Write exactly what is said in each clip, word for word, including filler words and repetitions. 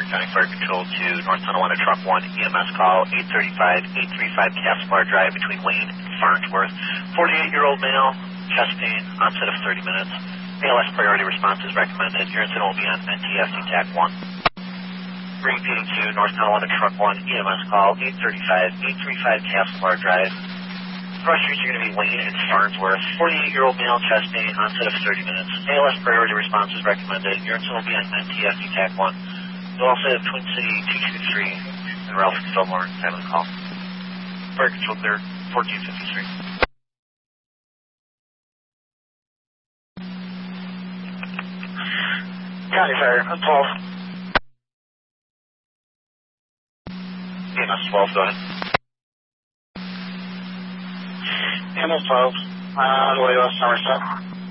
County Fire Control to North Tonawanda Truck one, E M S call eight thirty-five, eight thirty-five Castlebar Drive between Wayne and Farnsworth. forty-eight-year-old male, chest pain, onset of thirty minutes. A L S priority response is recommended. Your incident will be on N T S C TAC one. Bring P to North Tonawanda Truck one, E M S call eight thirty-five, eight thirty-five Castlebar Drive. Cross streets are going to be Wayne and Farnsworth. forty-eight-year-old male, chest pain, onset of thirty minutes. A L S priority response is recommended. Your incident will be on N T S C TAC one. You'll also have Twin City two two three and Ralph Fillmore having a call. Fire Control clear, fourteen fifty-three. County Fire, twelve. E M S twelve, go ahead. E M S twelve, uh, on the way to Somerset.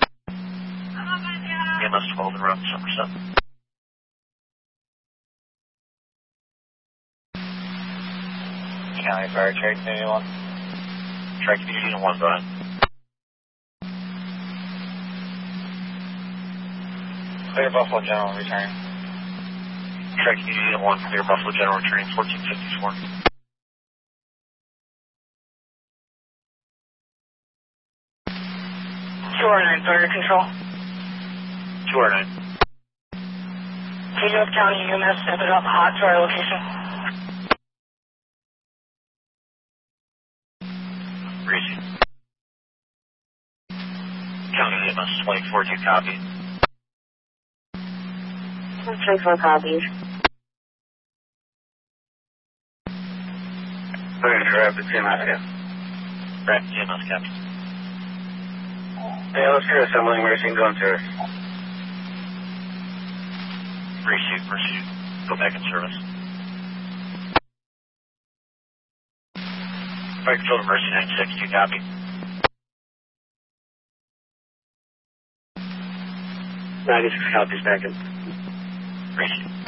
E M S twelve and around Somerset. County Fire, Tri Community one. Tri Community one, go ahead. Clear Buffalo General, returning. Tri Community one, clear Buffalo General, returning fourteen fifty-four. two R nine, Fire Control. two R nine. T-Dub County E M S, step it up hot to our location. Breezy. County E M S twenty-four, do you copy? twenty-four copies. Okay, Rapid C M S, yeah. Rapid C M S, Captain. Yeah, let's go assembling racing going service. Reshoot, reshoot. Go back in service. Fire Control to Mercy ninety-six, do you copy? ninety-six copies back in. Reshoot.